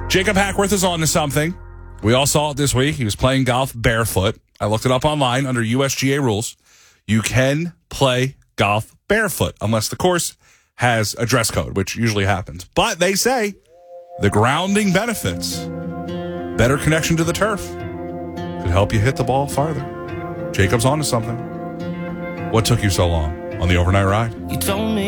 Jacob Hackworth is on to something. We all saw it this week. He was playing golf barefoot. I looked it up online under USGA rules. You can play golf barefoot unless the course has a dress code, which usually happens. But they say the grounding benefits, better connection to the turf, could help you hit the ball farther. Jacob's on to something. What took you so long on the overnight ride? You told me